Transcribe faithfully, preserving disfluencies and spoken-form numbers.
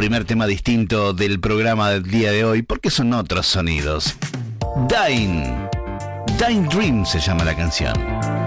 primer tema distinto del programa del día de hoy, porque son otros sonidos. Dying, Dying Dream se llama la canción.